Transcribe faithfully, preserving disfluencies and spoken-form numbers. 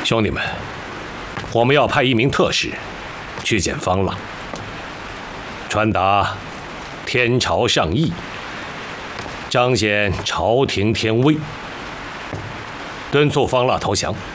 兄弟们，我们要派一名特使去见方腊，传达天朝上意，彰显朝廷天威，敦促方腊投降。